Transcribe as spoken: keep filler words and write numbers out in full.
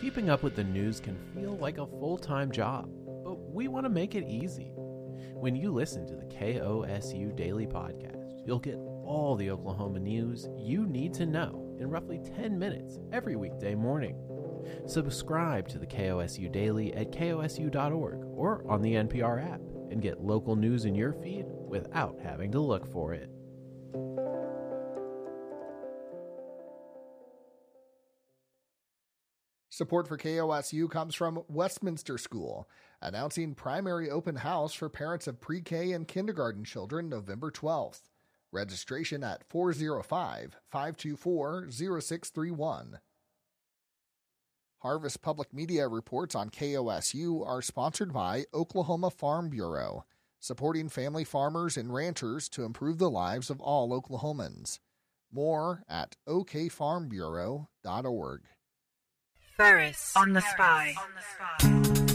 Keeping up with the news can feel like a full-time job, but we want to make it easy. When you listen to the K O S U Daily Podcast, you'll get all the Oklahoma news you need to know in roughly ten minutes every weekday morning. Subscribe to the K O S U Daily at K O S U dot org or on the N P R app and get local news in your feed without having to look for it. Support for K O S U comes from Westminster School, announcing primary open house for parents of pre-K and kindergarten children November twelfth. Registration at four oh five, five two four, oh six three one. Harvest Public Media reports on K O S U are sponsored by Oklahoma Farm Bureau, supporting family farmers and ranchers to improve the lives of all Oklahomans. More at O K farm bureau dot org. Ferris on the Spy.